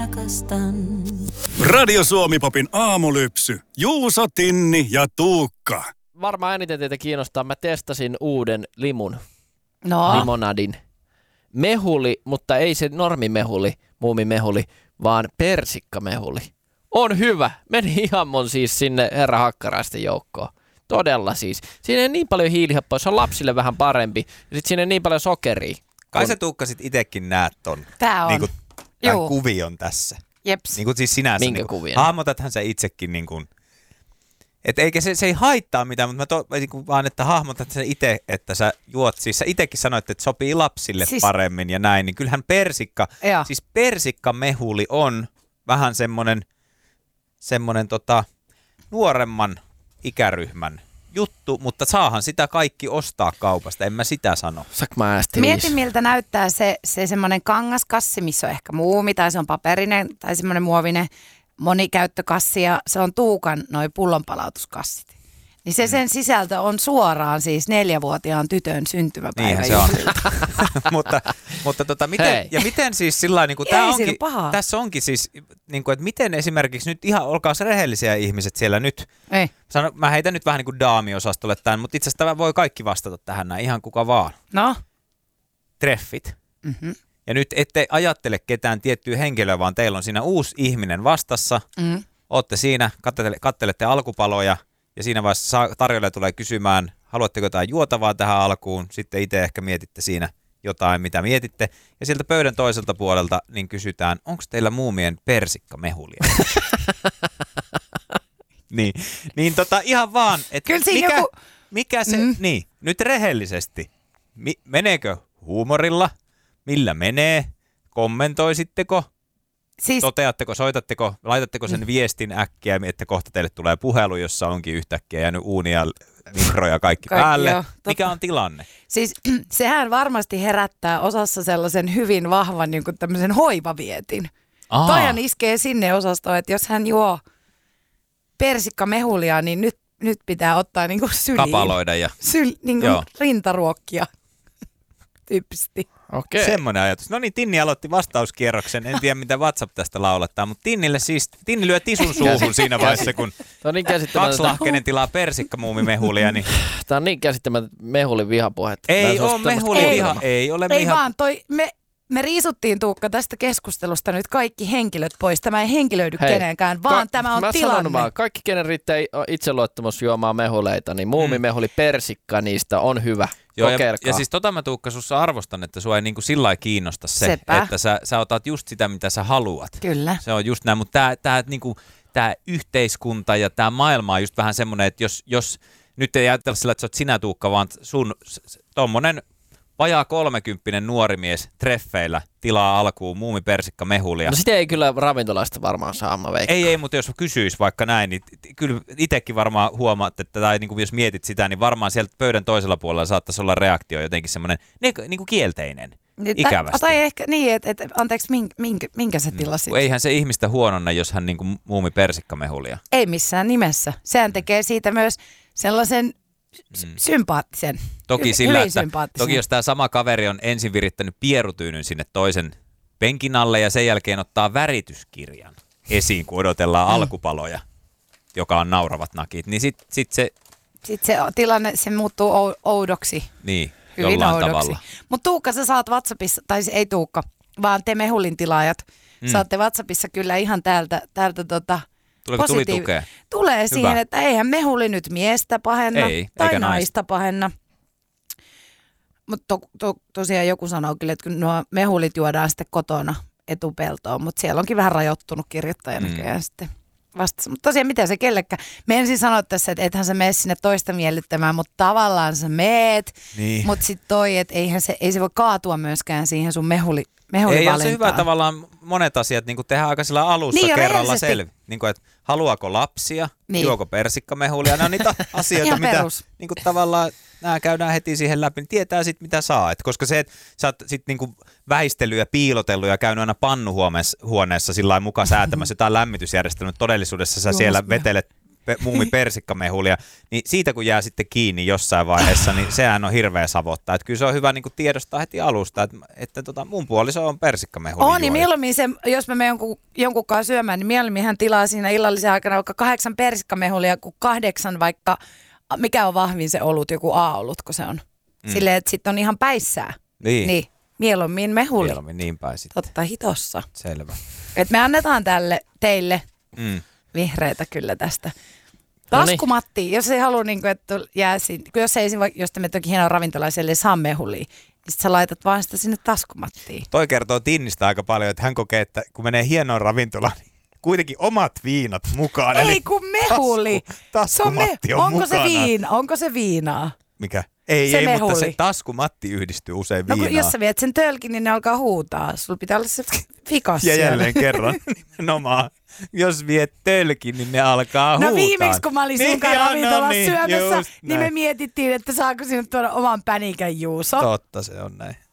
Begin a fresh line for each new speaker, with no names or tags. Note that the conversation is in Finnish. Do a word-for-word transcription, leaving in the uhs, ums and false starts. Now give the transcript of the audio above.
Rakastan.
Radio Suomi-popin aamulypsy. Juuso, Tinni ja Tuukka.
Varmaan eniten teitä kiinnostaa. Mä testasin uuden limun.
No.
Limonadin. Mehuli, mutta ei se normimehuli, muumimehuli, vaan persikkamehuli. On hyvä. Meni ihan mun siis sinne herra Hakkaraisten joukkoon. Todella siis. Siinä ei niin paljon hiilihappoa, se on lapsille vähän parempi. Ja sit siinä ei niin paljon sokeria.
Kai sä Tuukka sit itekin näet ton
Tää on.
Niinku, tämän
Juu.
kuvion tässä.
Jeps.
Niin kuin siis sinänsä.
Minkä
niin
kuvion?
Hahmotathan sä itsekin niin kuin, että eikä se, se ei haittaa mitään, mutta mä to, niin kuin vaan, että hahmotat sä itse, että sä juot, siis sä itekin sanoit, että sopii lapsille siis, paremmin ja näin, niin kyllähän persikka,
Joo.
siis persikkamehuli on vähän semmonen, semmonen tota, nuoremman ikäryhmän juttu, mutta saahan sitä kaikki ostaa kaupasta, en mä sitä sano.
Saanko mä äästi
Mieti, miltä näyttää se, se semmoinen kangaskassi, missä on ehkä muumi tai se on paperinen tai semmoinen muovinen monikäyttökassi ja se on Tuukan noi pullonpalautuskassit. Niin se sen sisältö on suoraan siis neljävuotiaan tytön syntymäpäivä.
Niinhän se on. mutta mutta tota, miten,
Hei.
ja miten siis sillä niin kuin, tää
Ei
onkin,
siinä pahaa.
tässä onkin siis, niin kuin, että miten esimerkiksi nyt ihan, olkaa rehellisiä ihmiset siellä nyt.
Ei.
Sano, mä heitän nyt vähän niin kuin daamiosastolle tämän, mutta itse asiassa tämä voi kaikki vastata tähän näin, ihan kuka vaan.
No.
Treffit.
Mm-hmm.
Ja nyt ette ajattele ketään tiettyä henkilöä, vaan teillä on siinä uusi ihminen vastassa.
Mm.
Ootte siinä, kattele, kattelette alkupaloja ja siinä vaiheessa tarjoilija tulee kysymään, haluatteko jotain juotavaa tähän alkuun. Sitten itse ehkä mietitte siinä jotain, mitä mietitte. Ja sieltä pöydän toiselta puolelta niin kysytään, onko teillä muumien persikkamehulia? niin, niin tota ihan vaan, että mikä,
joku...
mikä se, mm. niin, nyt rehellisesti, mi, meneekö huumorilla? Millä menee? Kommentoisitteko?
Siis...
Toteatteko, soitatteko, laitatteko sen mm. viestin äkkiä, että kohta teille tulee puhelu, jossa onkin yhtäkkiä jäänyt uunia, mikroja kaikki, kaikki päälle? Joo, mikä on tilanne?
Siis sehän varmasti herättää osassa sellaisen hyvin vahvan niin kuin tämmöisen hoivavietin.
Aa.
Toihan iskee sinne osastoon, että jos hän juo persikkamehulia, niin nyt, nyt pitää ottaa niin kuin syliin.
Kapaloida ja...
Syl, niin kuin rintaruokkia tyyppisesti.
Okei.
Semmoinen ajatus. No niin, Tinni aloitti vastauskierroksen. En tiedä, mitä WhatsApp tästä laulattaa, mutta Tinnille siis, Tinni lyö tisun suuhun siinä vaiheessa, kun
niin
kaksilahkeinen tilaa persikkamuumimehulia. Niin...
Tämä on niin käsittämättä mehulin vihapuhetta.
Ei ole mehulin viha. Ei ole
Ei
viha.
vaan, toi, me, me riisuttiin Tuukka tästä keskustelusta nyt kaikki henkilöt pois. Tämä ei henkilöidy Hei, kenenkään, vaan ka- tämä on
mä
tilanne.
Mä vaan, kaikki kenen riittää itseluottamus juomaan mehuleita, niin muumimehuli persikka niistä on hyvä.
Joo, ja, ja siis tota mä Tuukka sussa arvostan, että sua ei niinku sillä lailla kiinnosta se, Sepä. että sä, sä otat just sitä, mitä sä haluat.
Kyllä.
Se on just näin, mutta tää, tää, niinku, tää yhteiskunta ja tää maailma on just vähän semmoinen, että jos, jos nyt ei ajatella sillä, että sä oot sinä Tuukka, vaan sun tommonen vajaa kolmekymppinen nuori mies treffeillä tilaa alkuun muumipersikkamehulia.
No sitä ei kyllä ravintolasta varmaan saa, mä veikkaan.
Ei, ei, mutta jos kysyisi vaikka näin, niin kyllä itsekin varmaan huomaat, että tai niin kuin jos mietit sitä, niin varmaan sieltä pöydän toisella puolella saattaisi olla reaktio jotenkin semmoinen niin kuin kielteinen, ikävästi.
Tai ehkä niin, että, että anteeksi, minkä, minkä, minkä sä tilasit?
Mm. Eihän se ihmistä huononna, jos hän niin kuin muumi persikkamehulia.
Ei missään nimessä. Sehän tekee siitä myös sellaisen mm. sympaattisen.
Toki, sillä,
hyvin
että,
sympaattisen.
toki jos tämä sama kaveri on ensin virittänyt pierutyynyn sinne toisen penkin alle ja sen jälkeen ottaa värityskirjan esiin, kun odotellaan mm. alkupaloja, joka on nauravat nakit, niin sitten sit se...
Sitten se tilanne, se muuttuu oudoksi.
Niin,
hyvin
jollain
oudoksi.
tavalla.
Mutta Tuukka, sä saat WhatsAppissa, tai ei Tuukka, vaan te mehulin tilaajat, mm. saatte WhatsAppissa kyllä ihan täältä, täältä tota...
Tuleeko tuli tukea?
Tulee
Hyvä.
siihen, että eihän mehuli nyt miestä pahenna
ei,
tai
naista.
naista pahenna. Mutta to, to, tosiaan joku sanoo kyllä, että nuo mehulit juodaan sitten kotona etupeltoon, mutta siellä onkin vähän rajoittunut kirjoittaja mm. näköjään sitten vastassa. Mutta tosiaan mitä se kellekään. Me ensin sanoa tässä, että ethän sä mene sinne toista miellyttämään, mutta tavallaan sä meet.
Niin.
Mutta sitten toi, että eihän se, ei se voi kaatua myöskään siihen sun mehuli.
Ei, on se hyvä tavallaan monet asiat niin tehdään aika sillä alussa
niin,
kerralla selvi. Niin kuin, että haluaako lapsia, niin. juoko persikkamehulia, nämä on niitä asioita, mitä niin kuin, tavallaan nämä käydään heti siihen läpi, niin tietää sitten mitä saa. Et koska se, että sä oot sitten niin kuin väistellyt ja piilotellut ja käynyt aina pannuhuoneessa sillä lailla mukaan säätämässä jotain lämmitysjärjestelmää, todellisuudessa sä siellä vetelet pe, muumi persikkamehulia, niin siitä kun jää sitten kiinni jossain vaiheessa, niin sehän on hirveä savottaa. Että kyllä se on hyvä niin kuin tiedostaa heti alusta, että, että tota, mun puoliso on persikkamehuli.
On, niin mieluummin se, jos mä menen jonkun, jonkun kanssa syömään, niin mieluummin hän tilaa siinä illallisen aikana vaikka kahdeksan persikkamehulia kuin kahdeksan vaikka, mikä on vahvin se olut, joku A-olut, kun se on. Mm. Silleen, että sitten on ihan päissään.
Niin.
niin. Mieluummin mehuli.
Mieluummin niin päin sitten.
Totta hitossa.
Selvä.
Et me annetaan tälle teille
Mm.
vihreitä kyllä tästä.
Noniin.
Taskumatti, jos ei halua, niin kuin, että jää siinä, jos ei jos te menet jokin hienoa ravintolaiselle saa mehulia, niin sit sä laitat vaan sitä sinne taskumattiin.
Toi kertoo Tinnistä aika paljon, että hän kokee, että kun menee hienoon ravintolaan, niin kuitenkin omat viinat mukaan.
Ei
eli
kun mehuli.
Tasku, taskumatti on,
on onko
mukana.
se viina? Onko se viinaa?
Mikä? Ei,
Se
ei,
mehuli.
mutta se taskumatti yhdistyy usein
No
viinaan.
kun jos sä viet sen tölkin, niin ne alkaa huutaa. Sulla pitää olla se fikas
Ja
siellä.
jälleen kerran nimenomaan, jos viet tölkin, niin ne alkaa
No
huutaa.
viimeksi, kun mä olin
Niin,
sunkaan
joo,
ravintolassa
no niin,
syömässä,
just
niin me
näin.
mietittiin, että saako sinut tuoda oman pänikän Juuso.
Totta se on näin.